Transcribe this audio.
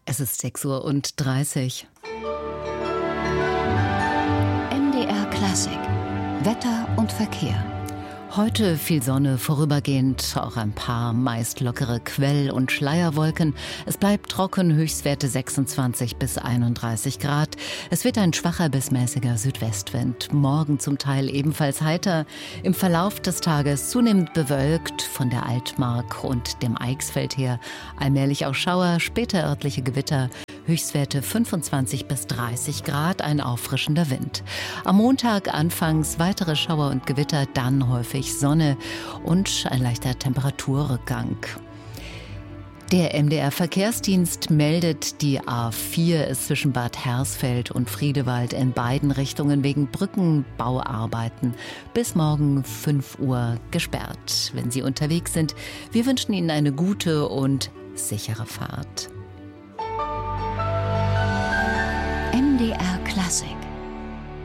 Es ist 6:30 Uhr. MDR Klassik. Wetter und Verkehr. Heute viel Sonne, vorübergehend auch ein paar meist lockere Quell- und Schleierwolken. Es bleibt trocken, Höchstwerte 26 bis 31 Grad. Es wird ein schwacher bis mäßiger Südwestwind. Morgen zum Teil ebenfalls heiter. Im Verlauf des Tages zunehmend bewölkt, von der Altmark und dem Eichsfeld her. Allmählich auch Schauer, später örtliche Gewitter. Höchstwerte 25 bis 30 Grad, ein auffrischender Wind. Am Montag anfangs weitere Schauer und Gewitter, dann häufig Sonne und ein leichter Temperaturrückgang. Der MDR-Verkehrsdienst meldet, die A4 ist zwischen Bad Hersfeld und Friedewald in beiden Richtungen wegen Brückenbauarbeiten bis morgen 5 Uhr gesperrt. Wenn Sie unterwegs sind, wir wünschen Ihnen eine gute und sichere Fahrt. MDR Klassik.